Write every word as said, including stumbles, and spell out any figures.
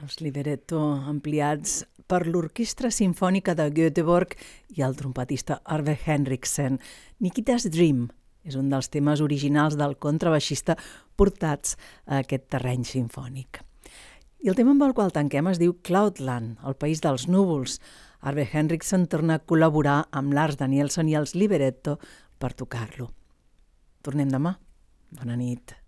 els libretto ampliats per l'Orquestra Simfònica de Göteborg i el trompetista Arve Henriksen. Nikita's Dream és un dels temes originals del contrabaixista portats a aquest terreny simfònic. I el tema amb el qual tanquem es diu Cloudland, el país dels núvols. Arve Henriksen torna a col·laborar amb Lars Danielsson i els libretto per tocar-lo. Tornem demà. Bona nit.